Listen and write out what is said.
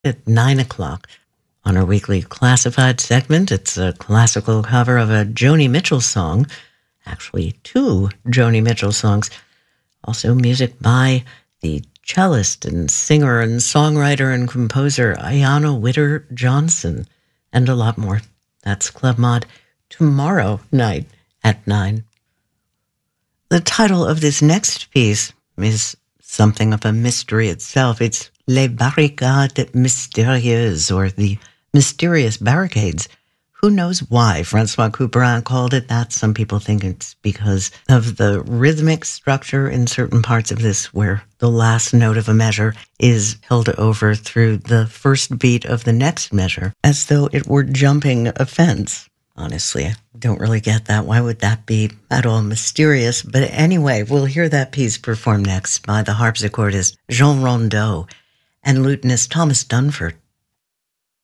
at 9 o'clock. On our weekly classified segment, it's a classical cover of a Joni Mitchell song, actually two Joni Mitchell songs. Also music by the cellist and singer and songwriter and composer Ayanna Witter Johnson, and a lot more. That's Club Mod tomorrow night at 9. The title of this next piece is something of a mystery itself. It's Les Barricades Mystérieuses, or the Mysterious Barricades. Who knows why Francois Couperin called it that? Some people think it's because of the rhythmic structure in certain parts of this, where the last note of a measure is held over through the first beat of the next measure, as though it were jumping a fence. Honestly, I don't really get that. Why would that be at all mysterious? But anyway, we'll hear that piece performed next by the harpsichordist Jean Rondeau and lutenist Thomas Dunford.